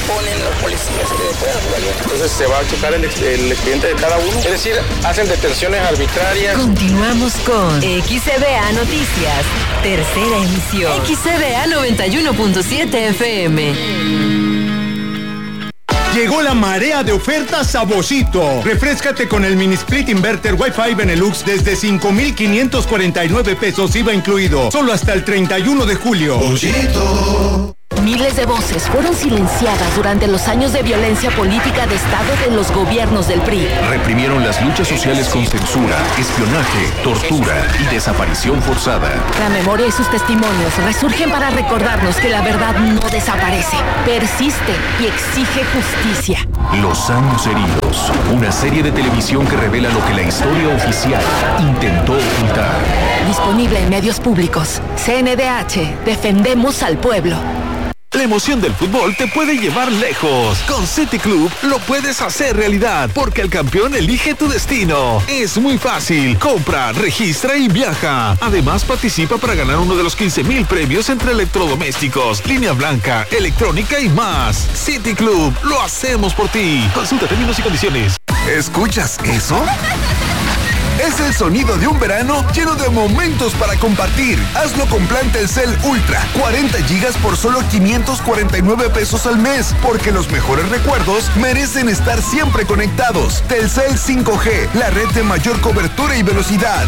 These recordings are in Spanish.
ponen los policías que puedan jugar. Entonces se va a checar el expediente de cada uno. Es decir, hacen detenciones arbitrarias. Continuamos con XCBA Noticias, tercera emisión. XCBA 91.7 FM. Llegó la marea de ofertas a Boschito. Refréscate con el mini split inverter Wi-Fi Benelux desde 5,549 pesos IVA incluido. Solo hasta el 31 de julio. Boschito. Miles de voces fueron silenciadas durante los años de violencia política de Estado de los gobiernos del PRI. Reprimieron las luchas sociales con censura, espionaje, tortura y desaparición forzada. La memoria y sus testimonios resurgen para recordarnos que la verdad no desaparece, persiste y exige justicia. Los años heridos, una serie de televisión que revela lo que la historia oficial intentó ocultar. Disponible en medios públicos. CNDH, defendemos al pueblo. La emoción del fútbol te puede llevar lejos. Con City Club lo puedes hacer realidad, porque el campeón elige tu destino. Es muy fácil. Compra, registra y viaja. Además, participa para ganar uno de los 15,000 premios entre electrodomésticos, línea blanca, electrónica y más. City Club, lo hacemos por ti. Consulta términos y condiciones. ¿Escuchas eso? Es el sonido de un verano lleno de momentos para compartir. Hazlo con plan Telcel Ultra. 40 gigas por solo 549 pesos al mes. Porque los mejores recuerdos merecen estar siempre conectados. Telcel 5G, la red de mayor cobertura y velocidad.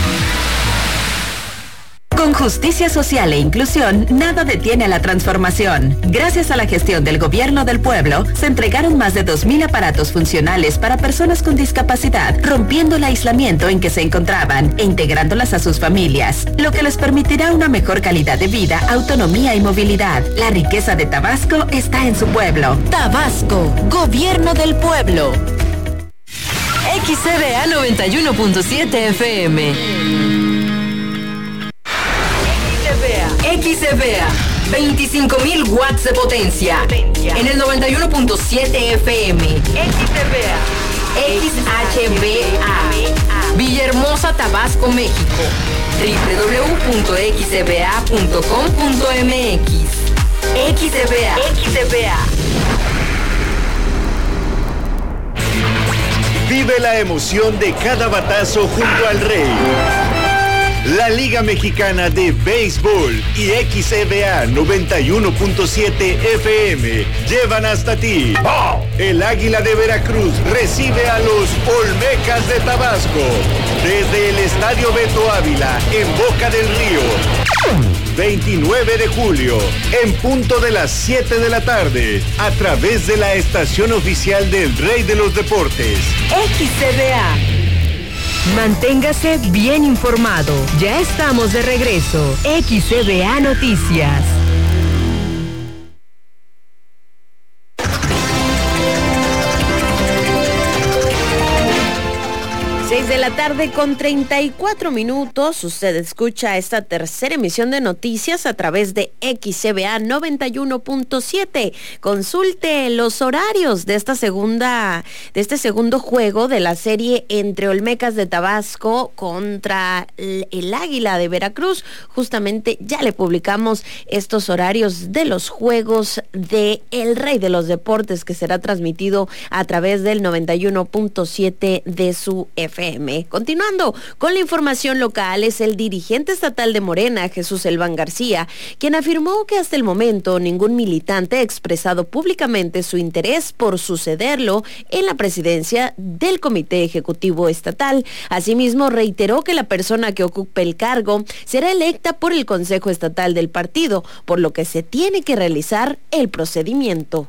Con justicia social e inclusión, nada detiene la transformación. Gracias a la gestión del Gobierno del Pueblo, se entregaron más de 2,000 aparatos funcionales para personas con discapacidad, rompiendo el aislamiento en que se encontraban e integrándolas a sus familias, lo que les permitirá una mejor calidad de vida, autonomía y movilidad. La riqueza de Tabasco está en su pueblo. Tabasco, Gobierno del Pueblo. XCBA 91.7 FM. XCBA, 25,000 watts de potencia. En el 91.7 FM. XCBA. XHBA. Villahermosa, Tabasco, México. www.xcba.com.mx. XCBA. Vive la emoción de cada batazo junto al Rey. La Liga Mexicana de Béisbol y XCBA 91.7 FM llevan hasta ti. El Águila de Veracruz recibe a los Olmecas de Tabasco desde el Estadio Beto Ávila en Boca del Río. 29 de julio, en punto de las 7 de la tarde, a través de la estación oficial del Rey de los Deportes. XCBA. Manténgase bien informado. Ya estamos de regreso. XCBA Noticias. 6 de la tarde con 34 minutos. Usted escucha esta tercera emisión de noticias a través de XCBA 91.7. Consulte los horarios de este segundo juego de la serie entre Olmecas de Tabasco contra el Águila de Veracruz. Justamente ya le publicamos estos horarios de los juegos de El Rey de los Deportes, que será transmitido a través del 91.7 de su FM. Continuando con la información local, es el dirigente estatal de Morena, Jesús Elván García, quien afirmó que hasta el momento ningún militante ha expresado públicamente su interés por sucederlo en la presidencia del Comité Ejecutivo Estatal. Asimismo, reiteró que la persona que ocupe el cargo será electa por el Consejo Estatal del partido, por lo que se tiene que realizar el procedimiento.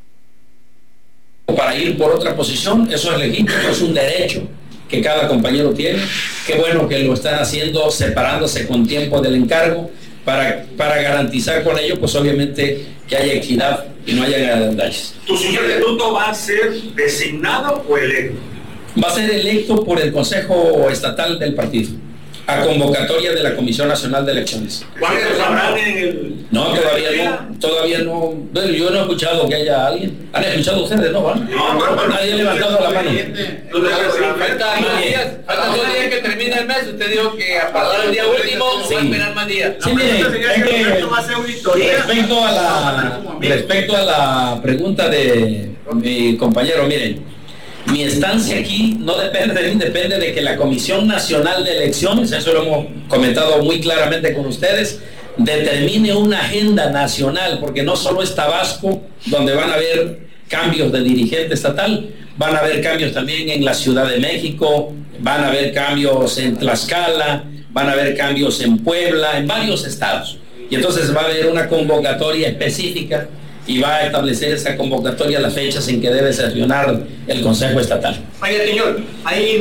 Para ir por otra posición, eso es legítimo, es un derecho que cada compañero tiene. Qué bueno que lo están haciendo separándose con tiempo del encargo para garantizar con ello, pues obviamente, que haya equidad y no haya detalles. ¿Tu sustituto va a ser designado o electo? Va a ser electo por el Consejo Estatal del partido. a convocatoria de la Comisión Nacional de Elecciones. ¿Cuántos habrán en el...? No, todavía no. Bueno, yo no he escuchado que haya alguien. ¿Han escuchado ustedes? No, ¿vale? No, nadie ha levantado la mano. Faltan 2 días que termine el mes. Usted dijo que a pasar el día último va a esperar más días. Sí, miren, respecto a la pregunta de mi compañero, miren, mi estancia aquí no depende de mí, depende de que la Comisión Nacional de Elecciones, eso lo hemos comentado muy claramente con ustedes, determine una agenda nacional, porque no solo es Tabasco, donde van a haber cambios de dirigente estatal, van a haber cambios también en la Ciudad de México, van a haber cambios en Tlaxcala, van a haber cambios en Puebla, en varios estados. Y entonces va a haber una convocatoria específica y va a establecer esa convocatoria las fechas en que debe sesionar el Consejo Estatal. Oye, señor, ahí...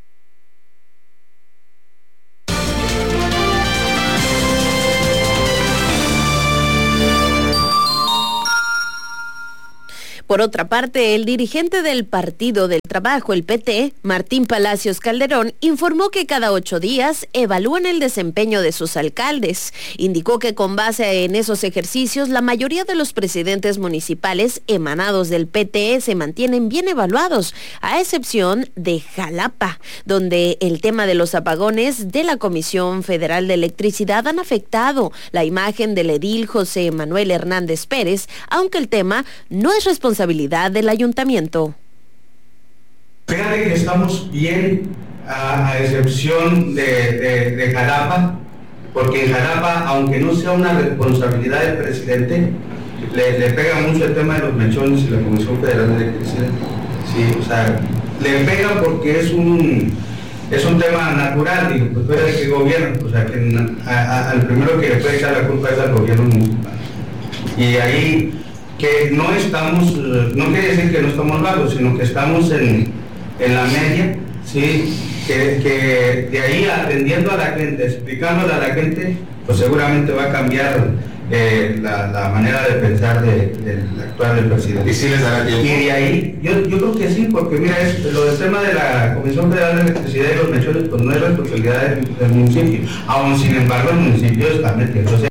Por otra parte, el dirigente del Partido del Trabajo, el PT, Martín Palacios Calderón, informó que cada 8 días evalúan el desempeño de sus alcaldes. Indicó que con base en esos ejercicios, la mayoría de los presidentes municipales emanados del PT se mantienen bien evaluados, a excepción de Jalapa, donde el tema de los apagones de la Comisión Federal de Electricidad han afectado la imagen del edil José Manuel Hernández Pérez, aunque el tema no es responsabilidad del ayuntamiento. Fíjate que estamos bien, a excepción de Jalapa, porque en Jalapa, aunque no sea una responsabilidad del presidente, le pega mucho el tema de los mechones y la Comisión Federal de Electricidad. Sí, o sea, le pega porque es un tema natural, digo, pues fuera de que gobierno, o sea, que al primero que le puede echar la culpa es al gobierno municipal. Y ahí que no estamos, no quiere decir que no estamos bajos, sino que estamos en la media, ¿sí? Que de ahí atendiendo a la gente, explicándole a la gente, pues seguramente va a cambiar la manera de pensar del actual presidente. ¿Y si les dará tiempo? Y de ahí, yo creo que sí, porque mira, lo del tema de la Comisión Federal de Electricidad y los mechones, pues no es responsabilidad del municipio, aún sin embargo el municipio está metiéndose.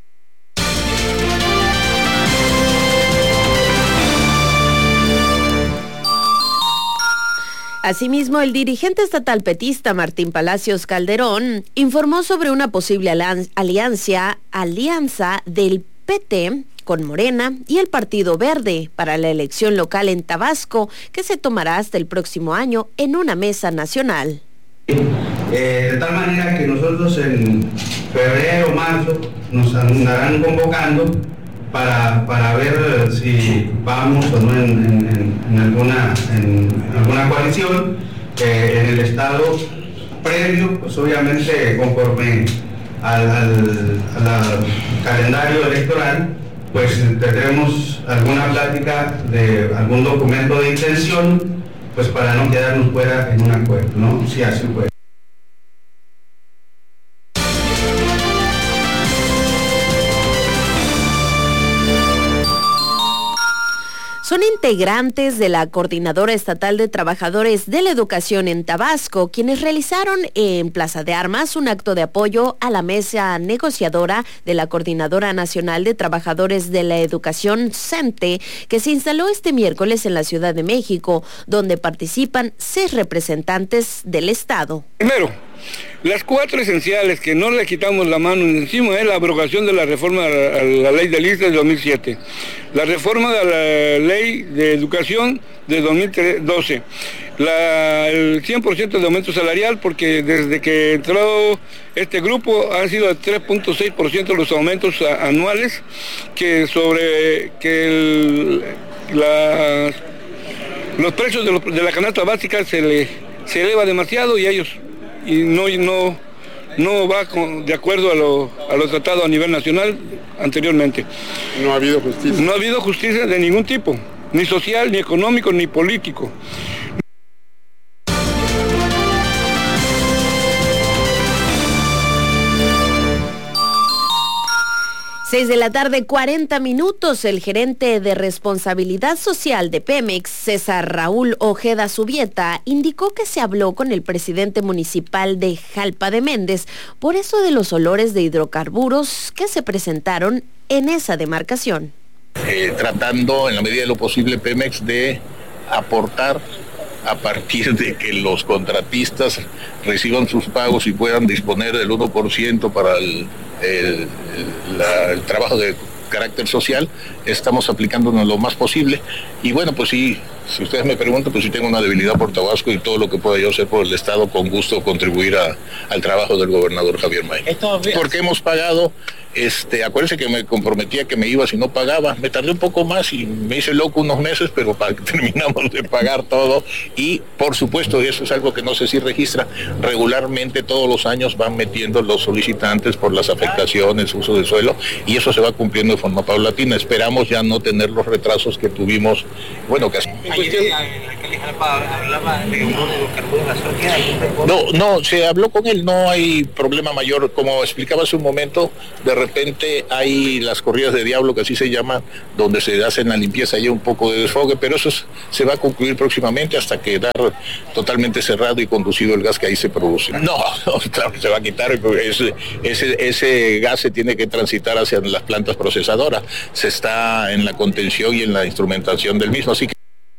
Asimismo, el dirigente estatal petista Martín Palacios Calderón informó sobre una posible alianza del PT con Morena y el Partido Verde para la elección local en Tabasco, que se tomará hasta el próximo año en una mesa nacional. De tal manera que nosotros en febrero o marzo nos andarán convocando para ver si vamos o no en alguna coalición en el estado previo, pues obviamente conforme al calendario electoral, pues tendremos alguna plática de algún documento de intención, pues para no quedarnos fuera en un acuerdo, ¿no? Si así fue. Son integrantes de la Coordinadora Estatal de Trabajadores de la Educación en Tabasco, quienes realizaron en Plaza de Armas un acto de apoyo a la mesa negociadora de la Coordinadora Nacional de Trabajadores de la Educación, CENTE, que se instaló este miércoles en la Ciudad de México, donde participan 6 representantes del Estado. Primero, las 4 esenciales que no le quitamos la mano encima es la abrogación de la reforma a la ley de listas de 2007, la reforma de la ley de educación de 2012, el 100% de aumento salarial, porque desde que entró este grupo han sido de 3.6% los aumentos anuales, que los precios de la canasta básica se eleva demasiado y ellos no va de acuerdo a lo tratado a nivel nacional anteriormente. No ha habido justicia. No ha habido justicia de ningún tipo, ni social, ni económico, ni político. 6:40 p.m. El gerente de responsabilidad social de Pemex, César Raúl Ojeda Zubieta, indicó que se habló con el presidente municipal de Jalpa de Méndez por eso de los olores de hidrocarburos que se presentaron en esa demarcación. Tratando en la medida de lo posible Pemex de aportar a partir de que los contratistas reciban sus pagos y puedan disponer del 1% para el trabajo de carácter social, estamos aplicándonos lo más posible. Y bueno, pues sí, si ustedes me preguntan, pues sí tengo una debilidad por Tabasco y todo lo que pueda yo hacer por el Estado, con gusto contribuir al trabajo del gobernador Javier May. Porque hemos pagado, acuérdense que me comprometía que me iba si no pagaba, me tardé un poco más y me hice loco unos meses, pero terminamos de pagar todo. Y por supuesto, eso es algo que no sé si registra, regularmente todos los años van metiendo los solicitantes por las afectaciones, uso de suelo, y eso se va cumpliendo de forma paulatina. Esperamos ya no tener los retrasos que tuvimos, bueno, casi. No, se habló con él, no hay problema mayor. Como explicaba hace un momento, de repente hay las corridas de diablo, que así se llama, donde se hacen la limpieza y hay un poco de desfogue, pero eso se va a concluir próximamente hasta quedar totalmente cerrado y conducido el gas que ahí se produce. No, claro, se va a quitar, ese gas se tiene que transitar hacia las plantas procesadoras, se está en la contención y en la instrumentación del mismo, así que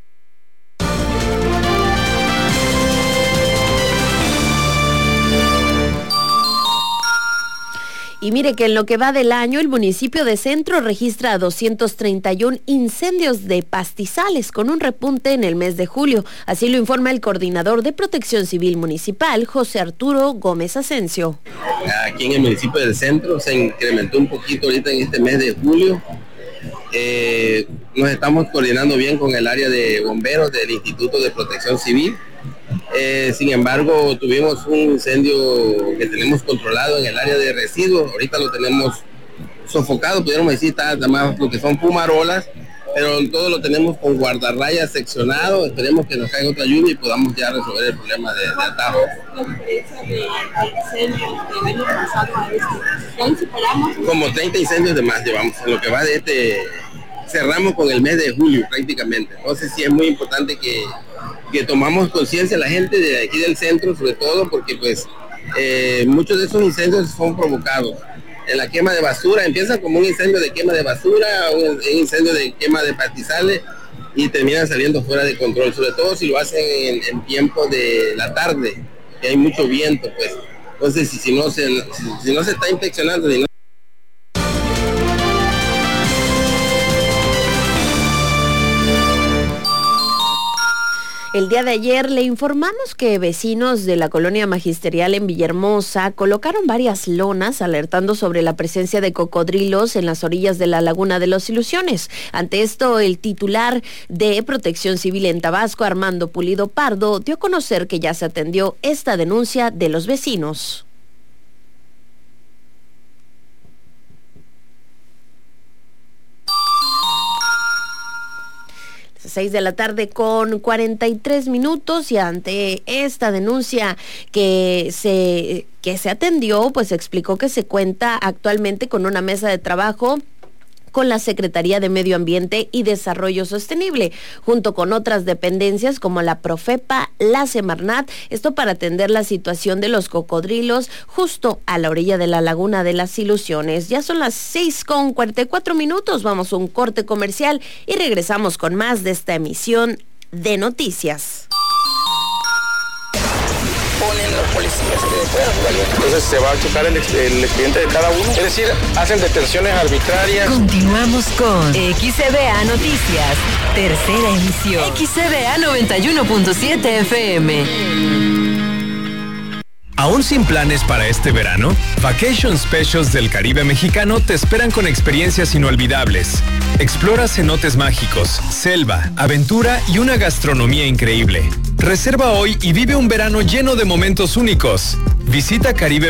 Y mire que en lo que va del año, el municipio de Centro registra 231 incendios de pastizales con un repunte en el mes de julio. Así lo informa el coordinador de Protección Civil Municipal, José Arturo Gómez Asensio. Aquí en el municipio del Centro se incrementó un poquito ahorita en este mes de julio. Nos estamos coordinando bien con el área de bomberos del Instituto de Protección Civil. Sin embargo, tuvimos un incendio que tenemos controlado en el área de residuos. Ahorita lo tenemos sofocado, pudiéramos decir, está más lo que son fumarolas, pero todo lo tenemos con guardarrayas seccionado. Esperemos que nos caiga otra lluvia y podamos ya resolver el problema de atajo. Como 30 incendios de más llevamos, en lo que va de cerramos con el mes de julio prácticamente. Entonces sí es muy importante que tomamos conciencia la gente de aquí del centro, sobre todo porque pues muchos de esos incendios son provocados en la quema de basura. Empiezan como un incendio de quema de basura, un incendio de quema de pastizales y terminan saliendo fuera de control, sobre todo si lo hacen en tiempo de la tarde, que hay mucho viento, pues. Entonces si no se está inspeccionando ni no. El día de ayer le informamos que vecinos de la colonia magisterial en Villahermosa colocaron varias lonas alertando sobre la presencia de cocodrilos en las orillas de la Laguna de las Ilusiones. Ante esto, el titular de Protección Civil en Tabasco, Armando Pulido Pardo, dio a conocer que ya se atendió esta denuncia de los vecinos. 6:43 p.m. y ante esta denuncia que se atendió, pues explicó que se cuenta actualmente con una mesa de trabajo con la Secretaría de Medio Ambiente y Desarrollo Sostenible, junto con otras dependencias como la Profepa, la Semarnat, esto para atender la situación de los cocodrilos justo a la orilla de la Laguna de las Ilusiones. Ya son las 6:44 p.m, vamos a un corte comercial y regresamos con más de esta emisión de noticias. Ponen los policías que entonces se va a checar el expediente de cada uno, es decir, hacen detenciones arbitrarias. Continuamos con XCBA Noticias, tercera emisión. XCBA 91.7 FM. ¿Aún sin planes para este verano? Vacation Specials del Caribe mexicano te esperan con experiencias inolvidables. Explora cenotes mágicos, selva, aventura y una gastronomía increíble. Reserva hoy y vive un verano lleno de momentos únicos. Visita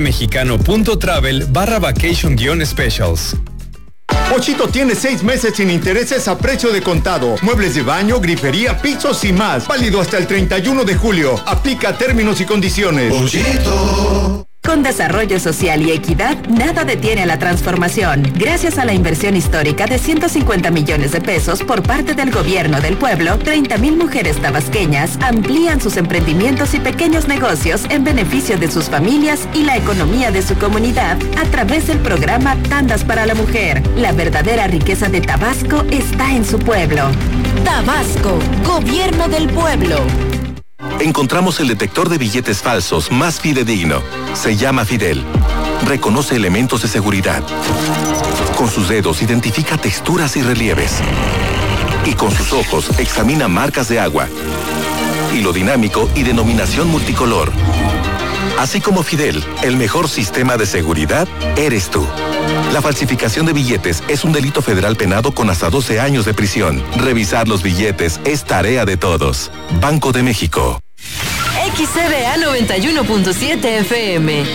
caribemexicano.travel/vacation-specials. Pochito tiene 6 meses sin intereses a precio de contado. Muebles de baño, grifería, pisos y más. Válido hasta el 31 de julio. Aplica términos y condiciones. Pochito. Con desarrollo social y equidad, nada detiene a la transformación. Gracias a la inversión histórica de 150 millones de pesos por parte del gobierno del pueblo, 30,000 mujeres tabasqueñas amplían sus emprendimientos y pequeños negocios en beneficio de sus familias y la economía de su comunidad a través del programa Tandas para la Mujer. La verdadera riqueza de Tabasco está en su pueblo. Tabasco, gobierno del pueblo. Encontramos el detector de billetes falsos más fidedigno. Se llama Fidel. Reconoce elementos de seguridad. Con sus dedos identifica texturas y relieves. Y con sus ojos examina marcas de agua. Hilo dinámico y denominación multicolor. Así como Fidel, el mejor sistema de seguridad eres tú. La falsificación de billetes es un delito federal penado con hasta 12 años de prisión. Revisar los billetes es tarea de todos. Banco de México. XCBA 91.7 FM.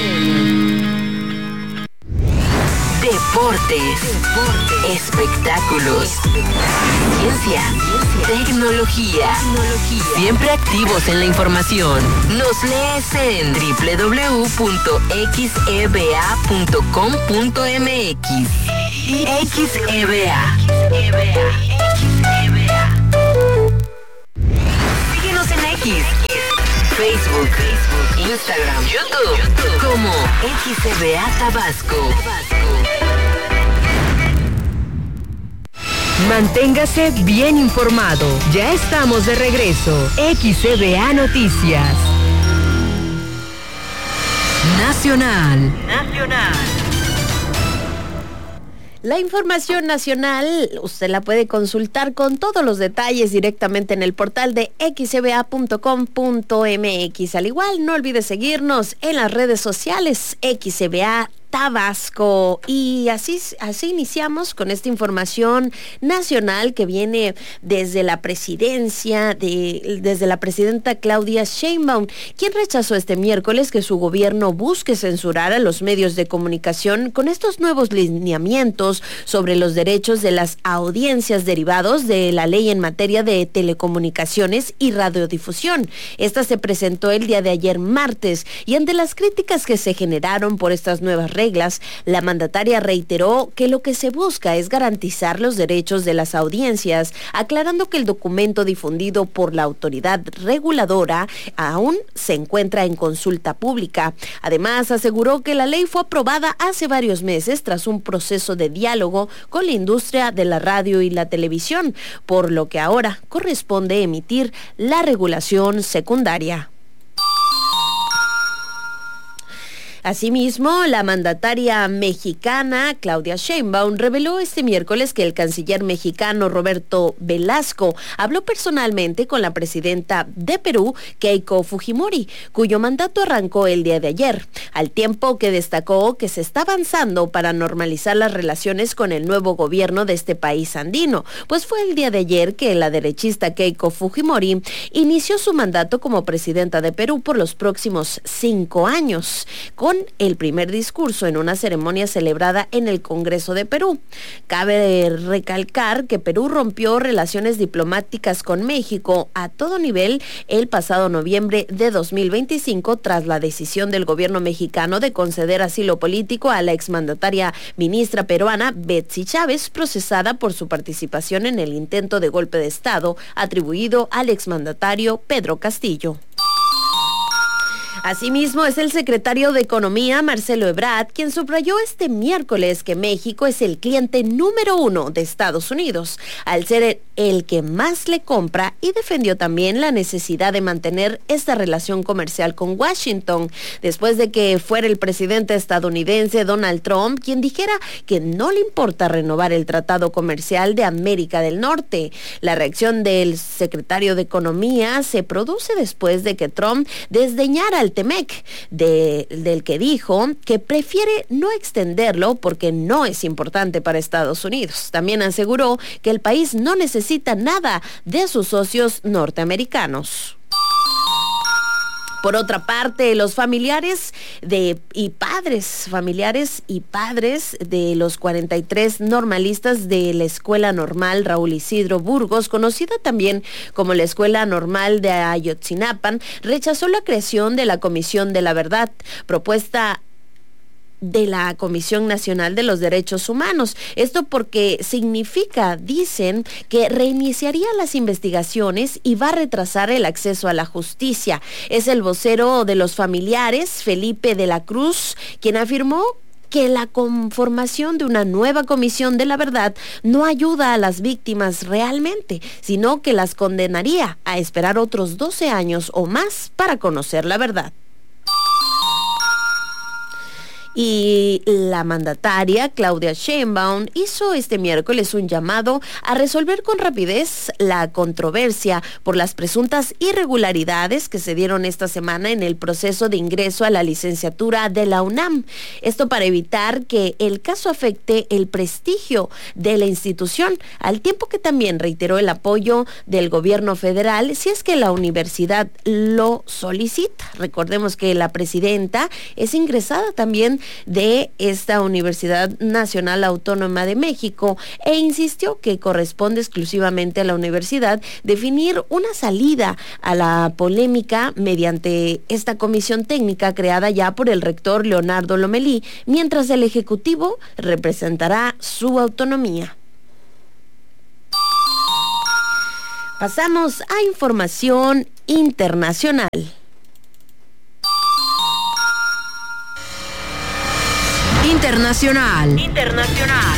Deportes, espectáculos, ciencia, tecnología. Siempre activos en la información. Nos lees en www.xeba.com.mx. XEBA. Síguenos en X, Facebook, Instagram, YouTube, como XCBA Tabasco. Manténgase bien informado. Ya estamos de regreso. XCBA Noticias. Nacional. La información nacional usted la puede consultar con todos los detalles directamente en el portal de xcba.com.mx. Al igual, no olvide seguirnos en las redes sociales XCBA Tabasco. Y así iniciamos con esta información nacional que viene desde la presidencia, desde la presidenta Claudia Sheinbaum, quien rechazó este miércoles que su gobierno busque censurar a los medios de comunicación con estos nuevos lineamientos sobre los derechos de las audiencias derivados de la ley en materia de telecomunicaciones y radiodifusión. Esta se presentó el día de ayer martes y ante las críticas que se generaron por estas nuevas reglas, la mandataria reiteró que lo que se busca es garantizar los derechos de las audiencias, aclarando que el documento difundido por la autoridad reguladora aún se encuentra en consulta pública. Además, aseguró que la ley fue aprobada hace varios meses tras un proceso de diálogo con la industria de la radio y la televisión, por lo que ahora corresponde emitir la regulación secundaria. Asimismo, la mandataria mexicana Claudia Sheinbaum reveló este miércoles que el canciller mexicano Roberto Velasco habló personalmente con la presidenta de Perú, Keiko Fujimori, cuyo mandato arrancó el día de ayer, al tiempo que destacó que se está avanzando para normalizar las relaciones con el nuevo gobierno de este país andino, pues fue el día de ayer que la derechista Keiko Fujimori inició su mandato como presidenta de Perú por los próximos 5 años, con el primer discurso en una ceremonia celebrada en el Congreso de Perú. Cabe recalcar que Perú rompió relaciones diplomáticas con México a todo nivel el pasado noviembre de 2025 tras la decisión del gobierno mexicano de conceder asilo político a la exmandataria ministra peruana Betsy Chávez, procesada por su participación en el intento de golpe de Estado atribuido al exmandatario Pedro Castillo. Asimismo, es el secretario de Economía, Marcelo Ebrard, quien subrayó este miércoles que México es el cliente número 1 de Estados Unidos, al ser el que más le compra, y defendió también la necesidad de mantener esta relación comercial con Washington, después de que fuera el presidente estadounidense Donald Trump quien dijera que no le importa renovar el Tratado Comercial de América del Norte. La reacción del secretario de Economía se produce después de que Trump desdeñara el TEMEC, del que dijo que prefiere no extenderlo porque no es importante para Estados Unidos. También aseguró que el país no necesita nada de sus socios norteamericanos. Por otra parte, los familiares y padres de los 43 normalistas de la Escuela Normal Raúl Isidro Burgos, conocida también como la Escuela Normal de Ayotzinapan, rechazó la creación de la Comisión de la Verdad, propuesta de la Comisión Nacional de los Derechos Humanos. Esto porque significa, dicen, que reiniciaría las investigaciones y va a retrasar el acceso a la justicia. Es el vocero de los familiares, Felipe de la Cruz, quien afirmó que la conformación de una nueva Comisión de la Verdad no ayuda a las víctimas realmente, sino que las condenaría a esperar otros 12 años o más para conocer la verdad. Y la mandataria Claudia Sheinbaum hizo este miércoles un llamado a resolver con rapidez la controversia por las presuntas irregularidades que se dieron esta semana en el proceso de ingreso a la licenciatura de la UNAM. Esto para evitar que el caso afecte el prestigio de la institución, al tiempo que también reiteró el apoyo del gobierno federal si es que la universidad lo solicita. Recordemos que la presidenta es ingresada también de esta Universidad Nacional Autónoma de México e insistió que corresponde exclusivamente a la universidad definir una salida a la polémica mediante esta comisión técnica creada ya por el rector Leonardo Lomelí, mientras el Ejecutivo representará su autonomía. Pasamos a información internacional. Internacional.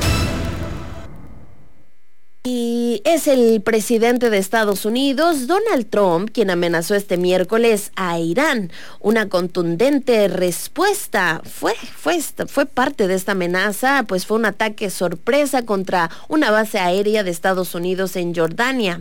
Y es el presidente de Estados Unidos, Donald Trump, quien amenazó este miércoles a Irán. Una contundente respuesta fue parte de esta amenaza, pues fue un ataque sorpresa contra una base aérea de Estados Unidos en Jordania.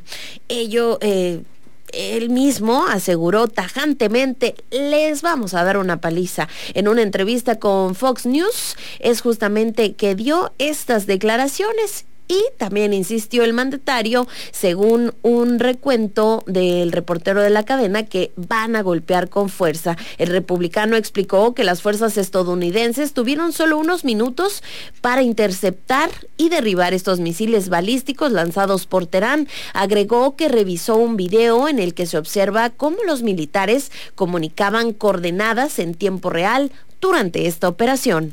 Él mismo aseguró tajantemente: les vamos a dar una paliza. En una entrevista con Fox News es justamente que dio estas declaraciones. Y también insistió el mandatario, según un recuento del reportero de la cadena, que van a golpear con fuerza. El republicano explicó que las fuerzas estadounidenses tuvieron solo unos minutos para interceptar y derribar estos misiles balísticos lanzados por Teherán. Agregó que revisó un video en el que se observa cómo los militares comunicaban coordenadas en tiempo real durante esta operación.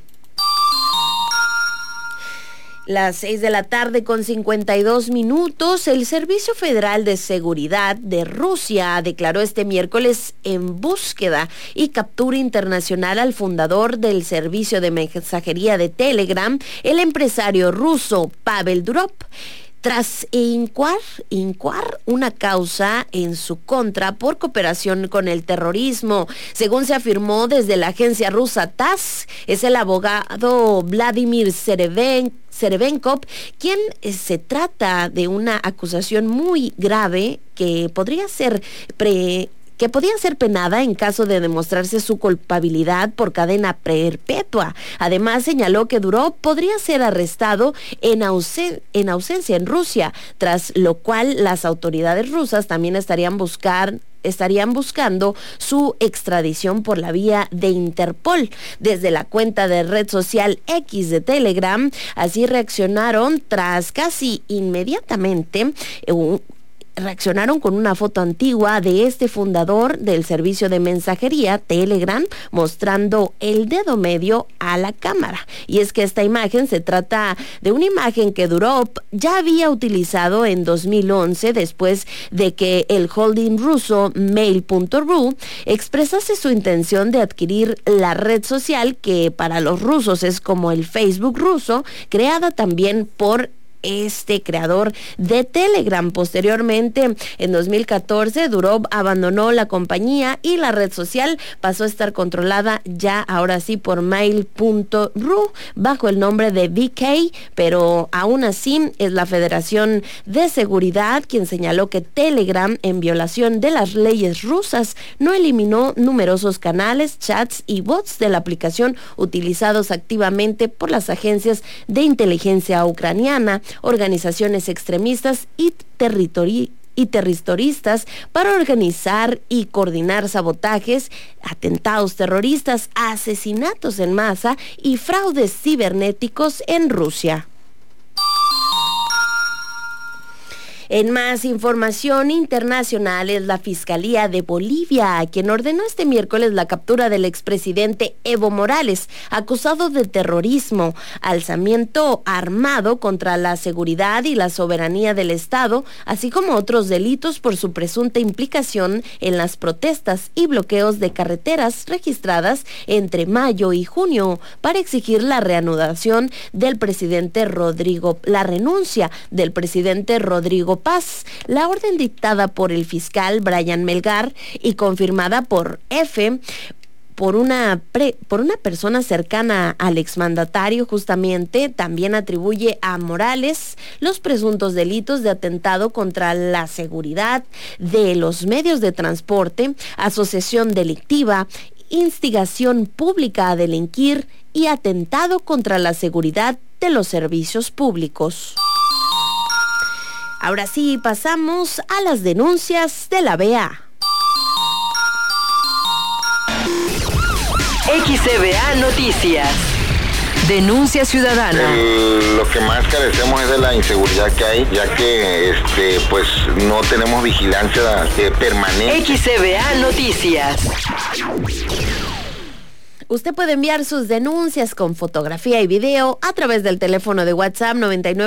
Las 6:52 p.m, el Servicio Federal de Seguridad de Rusia declaró este miércoles en búsqueda y captura internacional al fundador del servicio de mensajería de Telegram, el empresario ruso Pavel Durov, tras incoar una causa en su contra por cooperación con el terrorismo. Según se afirmó desde la agencia rusa TASS, es el abogado Vladimir Serevenkov, quien se trata de una acusación muy grave que podría ser penada en caso de demostrarse su culpabilidad por cadena perpetua. Además, señaló que Durov podría ser arrestado en ausencia en Rusia, tras lo cual las autoridades rusas también estarían buscando su extradición por la vía de Interpol. Desde la cuenta de red social X de Telegram, así reaccionaron tras casi inmediatamente reaccionaron con una foto antigua de este fundador del servicio de mensajería Telegram, mostrando el dedo medio a la cámara. Y es que esta imagen se trata de una imagen que Durov ya había utilizado en 2011 después de que el holding ruso Mail.ru expresase su intención de adquirir la red social que para los rusos es como el Facebook ruso, creada también por este creador de Telegram. Posteriormente, en 2014, Durov abandonó la compañía y la red social pasó a estar controlada ya ahora sí por Mail.ru bajo el nombre de VK, pero aún así es la Federación de Seguridad quien señaló que Telegram, en violación de las leyes rusas, no eliminó numerosos canales, chats y bots de la aplicación utilizados activamente por las agencias de inteligencia ucraniana, organizaciones extremistas y y terroristas para organizar y coordinar sabotajes, atentados terroristas, asesinatos en masa y fraudes cibernéticos en Rusia. En más información internacional, es la Fiscalía de Bolivia quien ordenó este miércoles la captura del expresidente Evo Morales, acusado de terrorismo, alzamiento armado contra la seguridad y la soberanía del Estado, así como otros delitos por su presunta implicación en las protestas y bloqueos de carreteras registradas entre mayo y junio para exigir la renuncia del presidente Rodrigo Paz. La orden dictada por el fiscal Brian Melgar y confirmada por por una persona cercana al exmandatario, justamente, también atribuye a Morales los presuntos delitos de atentado contra la seguridad de los medios de transporte, asociación delictiva, instigación pública a delinquir y atentado contra la seguridad de los servicios públicos. Ahora sí, pasamos a las denuncias de la BEA. XCBA Noticias. Denuncia ciudadana. Lo que más carecemos es de la inseguridad que hay, ya que pues no tenemos vigilancia permanente. XCBA Noticias. Usted puede enviar sus denuncias con fotografía y video a través del teléfono de WhatsApp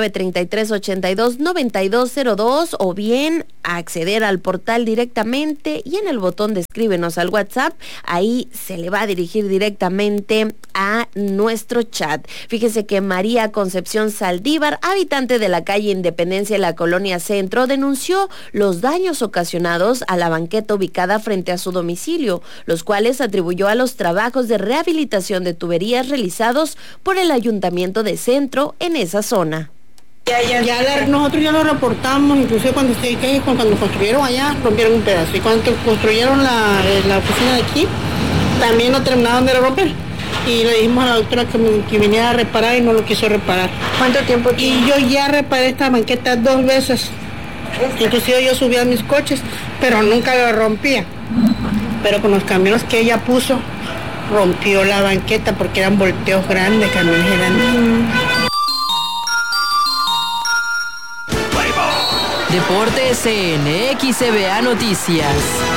9933829202 o bien acceder al portal directamente y en el botón de escríbenos al WhatsApp, ahí se le va a dirigir directamente a nuestro chat. Fíjese que María Concepción Saldívar, habitante de la calle Independencia de la Colonia Centro, denunció los daños ocasionados a la banqueta ubicada frente a su domicilio, los cuales atribuyó a los trabajos de rehabilitación de tuberías realizados por el Ayuntamiento de Centro en esa zona. Nosotros ya lo reportamos, inclusive cuando construyeron allá, rompieron un pedazo. Y cuando construyeron la oficina de aquí, también lo terminaron de romper. Y le dijimos a la doctora que viniera a reparar y no lo quiso reparar. ¿Cuánto tiempo tiene? Y yo ya reparé esta banqueta 2 veces. Inclusive yo subía mis coches, pero nunca lo rompía. Pero con los camiones que ella puso, rompió la banqueta porque eran volteos grandes, camiones grandes. Deportes en XCBA Noticias.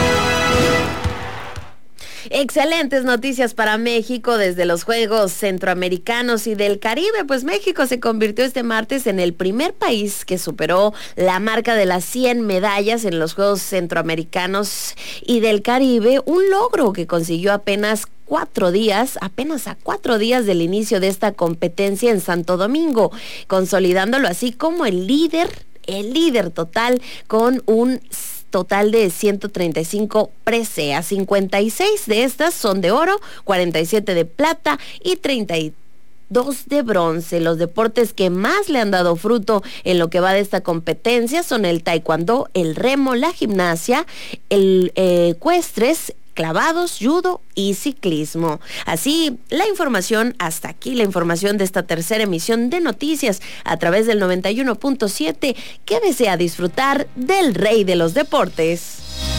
Excelentes noticias para México desde los Juegos Centroamericanos y del Caribe, pues México se convirtió este martes en el primer país que superó la marca de las 100 medallas en los Juegos Centroamericanos y del Caribe, un logro que consiguió apenas a 4 días del inicio de esta competencia en Santo Domingo, consolidándolo así como el líder total con un total de 135 preseas. 56 de estas son de oro, 47 de plata y 32 de bronce. Los deportes que más le han dado fruto en lo que va de esta competencia son el taekwondo, el remo, la gimnasia, el ecuestres, clavados, judo y ciclismo. Así, hasta aquí la información de esta tercera emisión de noticias a través del 91.7 que desea disfrutar del rey de los deportes.